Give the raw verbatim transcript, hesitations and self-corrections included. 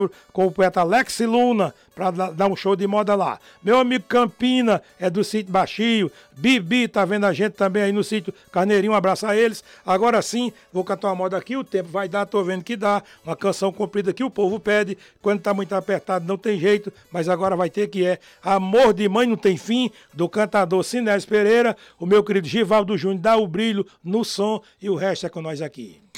com o poeta Alex Luna, para dar um show de moda lá. Meu amigo Campina, é do sítio Baixio. Bibi, tá vendo a gente também aí no sítio Carneirinho, um abraço a eles. Agora sim, vou cantar uma moda aqui, o tempo vai dar, tô vendo que dá. Uma canção comprida que o povo pede, quando tá muito apertado não tem jeito, mas agora vai ter que é Amor de Mãe Não Tem Fim, do cantador Sinés Pereira. O meu querido Givaldo Júnior dá o brilho no som e o resto é com nós aqui.